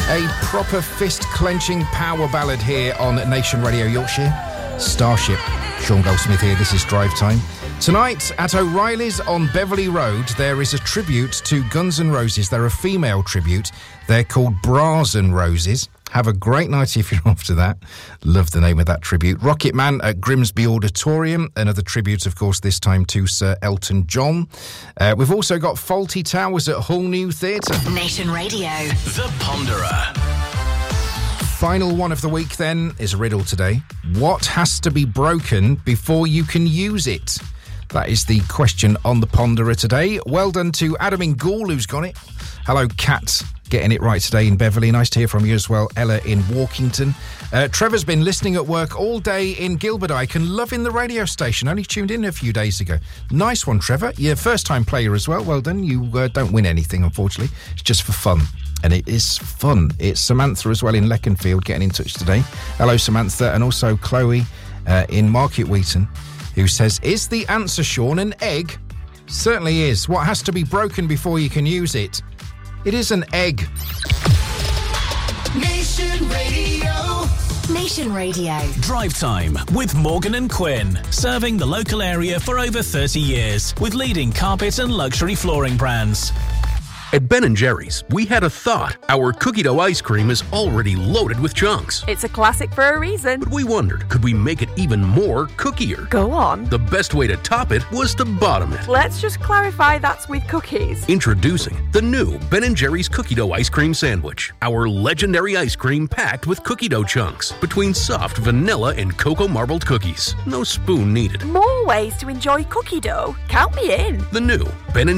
A proper fist-clenching power ballad here on Nation Radio Yorkshire. Starship. Sean Goldsmith here. This is Drive Time. Tonight at O'Reilly's on Beverley Road, there is a tribute to Guns N' Roses. They're a female tribute. They're called Bras and Roses. Have a great night if you're off to that. Love the name of that tribute. Rocket Man at Grimsby Auditorium. Another tribute, of course, this time to Sir Elton John. We've also got Fawlty Towers at Hull New Theatre. Nation Radio. The Ponderer. Final one of the week, then, is a riddle today. What has to be broken before you can use it? That is the question on the Ponderer today. Well done to Adam in Gaul, who's got it. Hello, Kat, getting it right today in Beverley. Nice to hear from you as well. Ella in Walkington. Trevor's been listening at work all day in Gilberdike and loving the radio station. Only tuned in a few days ago. Nice one, Trevor. You're a first-time player as well. Well done. You don't win anything, unfortunately. It's just for fun. And it is fun. It's Samantha as well in Leconfield getting in touch today. Hello, Samantha. And also Chloe in Market Wheaton, who says, is the answer, Sean, an egg? Certainly is. What has to be broken before you can use it? It is an egg. Nation Radio. Nation Radio. Drive Time with Morgan and Quinn. Serving the local area for over 30 years with leading carpet and luxury flooring brands. At Ben & Jerry's, we had a thought. Our cookie dough ice cream is already loaded with chunks. It's a classic for a reason. But we wondered, could we make it even more cookier? Go on. The best way to top it was to bottom it. Let's just clarify that's with cookies. Introducing the new Ben & Jerry's cookie dough ice cream sandwich. Our legendary ice cream packed with cookie dough chunks between soft vanilla and cocoa marbled cookies. No spoon needed. More ways to enjoy cookie dough. Count me in. The new Ben &